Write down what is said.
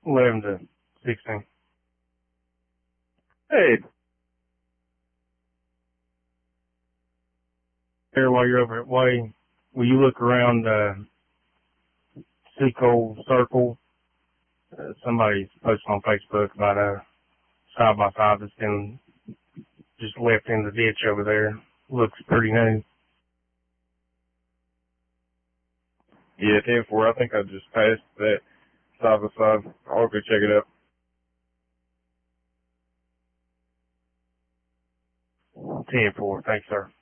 11 to 16. Hey, There, while you're over at Way, will you look around Seacold Circle? Somebody's posting on Facebook about a side-by-side that's been just left in the ditch over there. Looks pretty new. yeah, 10-4. I think I just passed that side by side. I'll go check it out. 10-4. Thanks, sir.